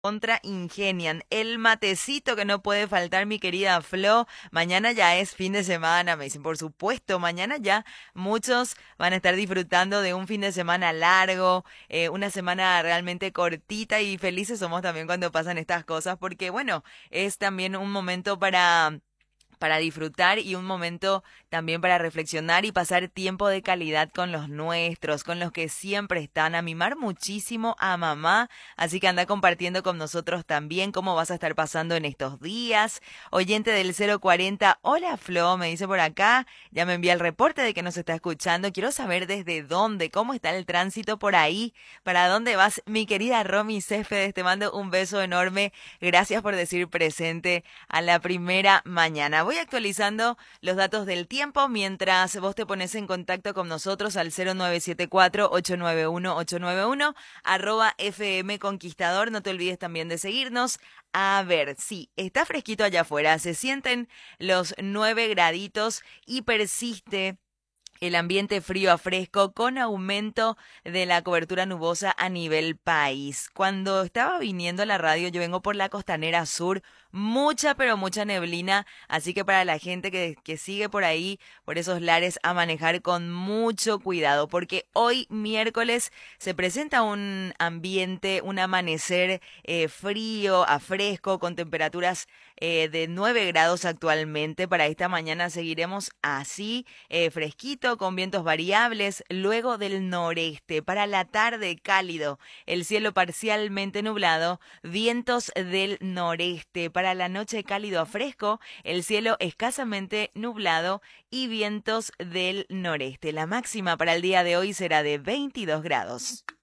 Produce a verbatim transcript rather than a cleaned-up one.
Contra ingenian. El matecito que no puede faltar, mi querida Flo. Mañana ya es fin de semana, me dicen, por supuesto, mañana ya muchos van a estar disfrutando de un fin de semana largo, eh, una semana realmente cortita y felices somos también cuando pasan estas cosas porque, bueno, es también un momento para para disfrutar y un momento también para reflexionar y pasar tiempo de calidad con los nuestros, con los que siempre están, a mimar muchísimo a mamá, así que anda compartiendo con nosotros también cómo vas a estar pasando en estos días. Oyente del cero cuarenta, hola Flo, me dice por acá, ya me envía el reporte de que nos está escuchando, quiero saber desde dónde, cómo está el tránsito por ahí, para dónde vas, mi querida Romy Céspedes, te mando un beso enorme, gracias por decir presente a la primera mañana. Voy actualizando los datos del tiempo mientras vos te pones en contacto con nosotros al cero nueve siete cuatro, ocho nueve uno, ocho nueve uno, arroba F M Conquistador. No te olvides también de seguirnos. A ver, sí, está fresquito allá afuera, se sienten los nueve graditos y persiste el ambiente frío a fresco con aumento de la cobertura nubosa a nivel país. Cuando estaba viniendo a la radio, yo vengo por la costanera sur, mucha pero mucha neblina, así que para la gente que, que sigue por ahí, por esos lares, a manejar con mucho cuidado, porque hoy miércoles se presenta un ambiente, un amanecer eh, frío a fresco, con temperaturas eh, de nueve grados actualmente. Para esta mañana seguiremos así, eh, fresquito, con vientos variables, luego del noreste. Para la tarde, cálido, el cielo parcialmente nublado, vientos del noreste. Para la noche, cálido a fresco, el cielo escasamente nublado y vientos del noreste. La máxima para el día de hoy será de veintidós grados.